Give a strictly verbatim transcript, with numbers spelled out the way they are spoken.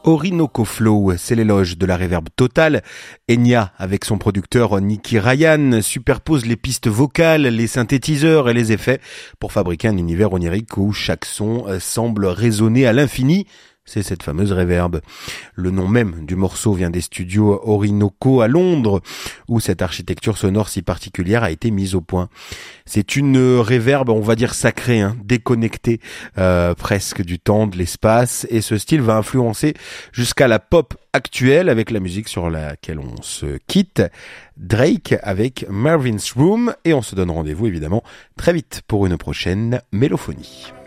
Orinoco Flow, c'est l'éloge de la reverb totale. Enya, avec son producteur Nicky Ryan, superpose les pistes vocales, les synthétiseurs et les effets pour fabriquer un univers onirique où chaque son semble résonner à l'infini. C'est cette fameuse reverb. Le nom même du morceau vient des studios Orinoco à Londres, où cette architecture sonore si particulière a été mise au point. C'est une reverb, on va dire sacrée, hein, déconnectée euh, presque du temps, de l'espace, et ce style va influencer jusqu'à la pop actuelle avec la musique sur laquelle on se quitte. Drake avec Marvin's Room, et on se donne rendez-vous évidemment très vite pour une prochaine mélophonie.